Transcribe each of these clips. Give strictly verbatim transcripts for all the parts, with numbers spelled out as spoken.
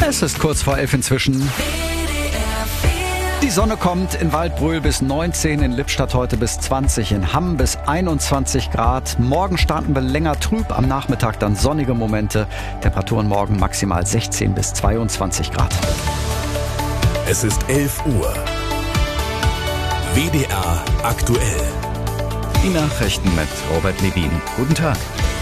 Es ist kurz vor elf inzwischen. Die Sonne kommt in Waldbröl bis neunzehn, in Lippstadt heute bis zwanzig, in Hamm bis einundzwanzig Grad. Morgen starten wir länger trüb, am Nachmittag dann sonnige Momente. Temperaturen morgen maximal sechzehn bis zweiundzwanzig Grad. Es ist elf Uhr. W D R aktuell. Die Nachrichten mit Robert Levin. Guten Tag.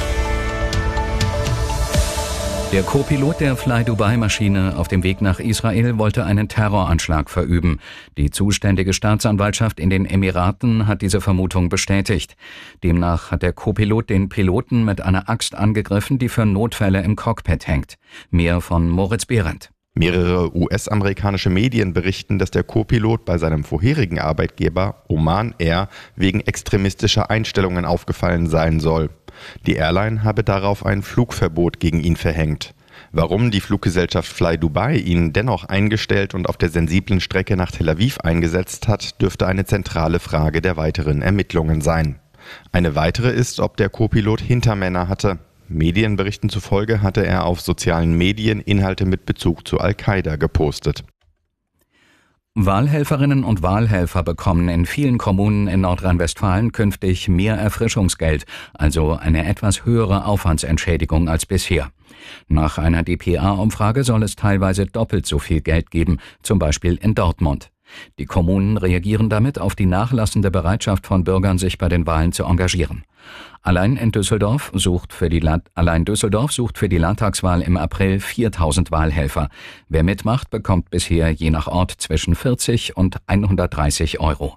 Der Co-Pilot der Fly-Dubai-Maschine auf dem Weg nach Israel wollte einen Terroranschlag verüben. Die zuständige Staatsanwaltschaft in den Emiraten hat diese Vermutung bestätigt. Demnach hat der Co-Pilot den Piloten mit einer Axt angegriffen, die für Notfälle im Cockpit hängt. Mehr von Moritz Behrendt. Mehrere U S-amerikanische Medien berichten, dass der Co-Pilot bei seinem vorherigen Arbeitgeber Oman Air wegen extremistischer Einstellungen aufgefallen sein soll. Die Airline habe darauf ein Flugverbot gegen ihn verhängt. Warum die Fluggesellschaft Fly Dubai ihn dennoch eingestellt und auf der sensiblen Strecke nach Tel Aviv eingesetzt hat, dürfte eine zentrale Frage der weiteren Ermittlungen sein. Eine weitere ist, ob der Co-Pilot Hintermänner hatte. Medienberichten zufolge hatte er auf sozialen Medien Inhalte mit Bezug zu Al-Qaida gepostet. Wahlhelferinnen und Wahlhelfer bekommen in vielen Kommunen in Nordrhein-Westfalen künftig mehr Erfrischungsgeld, also eine etwas höhere Aufwandsentschädigung als bisher. Nach einer D P A-Umfrage soll es teilweise doppelt so viel Geld geben, zum Beispiel in Dortmund. Die Kommunen reagieren damit auf die nachlassende Bereitschaft von Bürgern, sich bei den Wahlen zu engagieren. Allein in Düsseldorf sucht für die Land- allein Düsseldorf sucht für die Landtagswahl im April viertausend Wahlhelfer. Wer mitmacht, bekommt bisher je nach Ort zwischen vierzig und hundertdreißig Euro.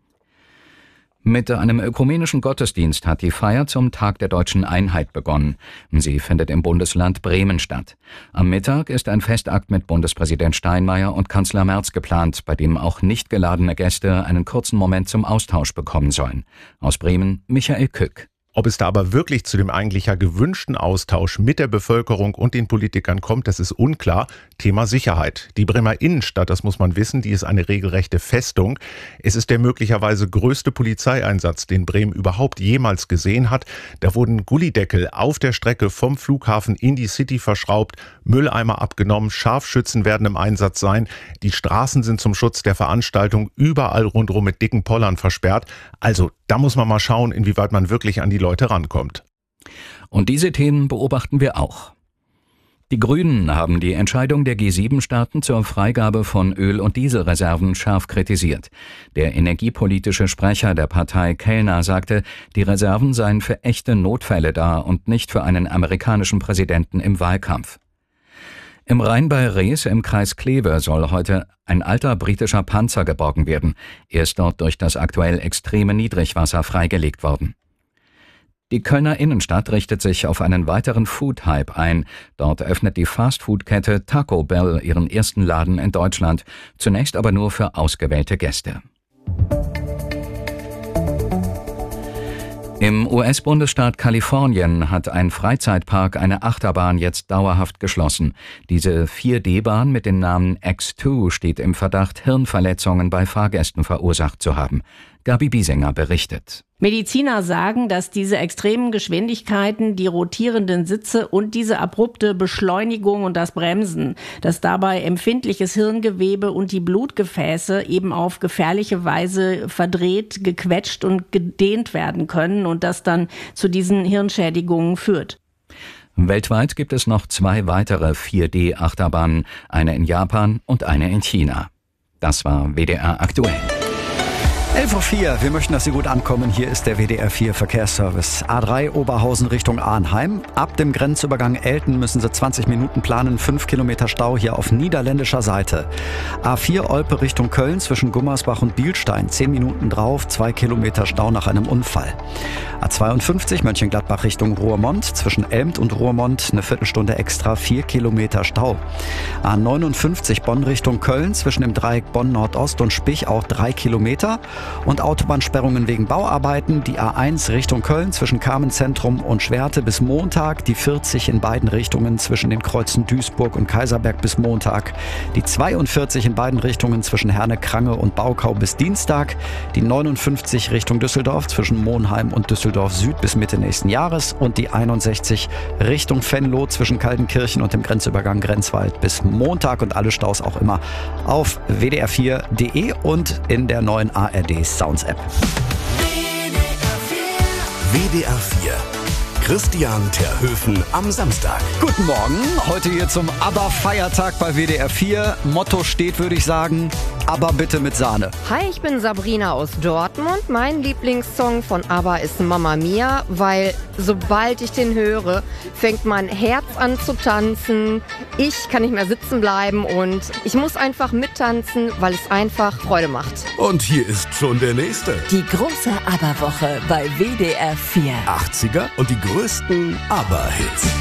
Mit einem ökumenischen Gottesdienst hat die Feier zum Tag der Deutschen Einheit begonnen. Sie findet im Bundesland Bremen statt. Am Mittag ist ein Festakt mit Bundespräsident Steinmeier und Kanzler Merz geplant, bei dem auch nicht geladene Gäste einen kurzen Moment zum Austausch bekommen sollen. Aus Bremen Michael Kück. Ob es da aber wirklich zu dem eigentlich ja gewünschten Austausch mit der Bevölkerung und den Politikern kommt, das ist unklar. Thema Sicherheit. Die Bremer Innenstadt, das muss man wissen, die ist eine regelrechte Festung. Es ist der möglicherweise größte Polizeieinsatz, den Bremen überhaupt jemals gesehen hat. Da wurden Gullideckel auf der Strecke vom Flughafen in die City verschraubt, Mülleimer abgenommen, Scharfschützen werden im Einsatz sein. Die Straßen sind zum Schutz der Veranstaltung überall rundherum mit dicken Pollern versperrt. Also da muss man mal schauen, inwieweit man wirklich an die Leute rankommt. Und diese Themen beobachten wir auch. Die Grünen haben die Entscheidung der G sieben Staaten zur Freigabe von Öl- und Dieselreserven scharf kritisiert. Der energiepolitische Sprecher der Partei Kellner sagte, die Reserven seien für echte Notfälle da und nicht für einen amerikanischen Präsidenten im Wahlkampf. Im Rhein bei Rees im Kreis Kleve soll heute ein alter britischer Panzer geborgen werden. Er ist dort durch das aktuell extreme Niedrigwasser freigelegt worden. Die Kölner Innenstadt richtet sich auf einen weiteren Food-Hype ein. Dort öffnet die Fastfood-Kette Taco Bell ihren ersten Laden in Deutschland, zunächst aber nur für ausgewählte Gäste. Im U S-Bundesstaat Kalifornien hat ein Freizeitpark eine Achterbahn jetzt dauerhaft geschlossen. Diese vier D-Bahn mit dem Namen X zwei steht im Verdacht, Hirnverletzungen bei Fahrgästen verursacht zu haben. Gabi Biesinger berichtet. Mediziner sagen, dass diese extremen Geschwindigkeiten, die rotierenden Sitze und diese abrupte Beschleunigung und das Bremsen, dass dabei empfindliches Hirngewebe und die Blutgefäße eben auf gefährliche Weise verdreht, gequetscht und gedehnt werden können und das dann zu diesen Hirnschädigungen führt. Weltweit gibt es noch zwei weitere vier D-Achterbahnen, eine in Japan und eine in China. Das war W D R aktuell. elf Uhr vier, wir möchten, dass Sie gut ankommen. Hier ist der W D R vier Verkehrsservice. A drei Oberhausen Richtung Arnheim. Ab dem Grenzübergang Elten müssen Sie zwanzig Minuten planen. fünf Kilometer Stau hier auf niederländischer Seite. A vier Olpe Richtung Köln zwischen Gummersbach und Bielstein. zehn Minuten drauf, zwei Kilometer Stau nach einem Unfall. A zweiundfünfzig Mönchengladbach Richtung Roermond. Zwischen Elmt und Roermond eine Viertelstunde extra, vier Kilometer Stau. A neunundfünfzig Bonn Richtung Köln zwischen dem Dreieck Bonn Nordost und Spich auch drei Kilometer. Und Autobahnsperrungen wegen Bauarbeiten. Die A eins Richtung Köln zwischen Carmenzentrum und Schwerte bis Montag. Die vierzig in beiden Richtungen zwischen den Kreuzen Duisburg und Kaiserberg bis Montag. Die zweiundvierzig in beiden Richtungen zwischen Herne-Krange und Baukau bis Dienstag. Die neunundfünfzig Richtung Düsseldorf zwischen Monheim und Düsseldorf Süd bis Mitte nächsten Jahres. Und die einundsechzig Richtung Venlo zwischen Kaltenkirchen und dem Grenzübergang Grenzwald bis Montag. Und alle Staus auch immer auf w d r vier punkt d e und in der neuen A R D Sounds App. W D R vier. Christian Terhöfen am Samstag. Guten Morgen, heute hier zum ABBA-Feiertag bei W D R vier. Motto steht, würde ich sagen, aber bitte mit Sahne. Hi, ich bin Sabrina aus Dortmund. Mein Lieblingssong von ABBA ist Mamma Mia, weil sobald ich den höre, fängt mein Herz an zu tanzen. Ich kann nicht mehr sitzen bleiben und ich muss einfach mittanzen, weil es einfach Freude macht. Und hier ist schon der nächste. Die große ABBA-Woche bei W D R vier. achtziger und die größten ABBA-Hits.